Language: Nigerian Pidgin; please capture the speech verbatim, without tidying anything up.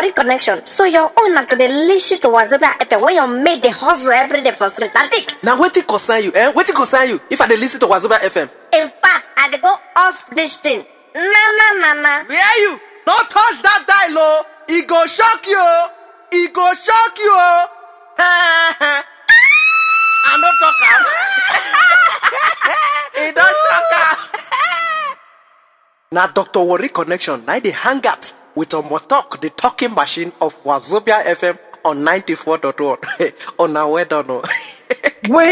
worry connection. So your own na to dey listen to Wazobia F M when you make the hustle every day for street. That's it. Now wetin concern you, eh? Wetin concern you if I dey listen to Wazobia F M? In fact, I dey go off this thing. Na na na na. Where you? Don't touch that dial, oh. It go shock you. It go shock you. I no talk am. It don't shock am. Now Doctor Worry Connection, now they hang out with Omotalk, the talking machine of Wazobia F M on ninety-four point one. On our way down.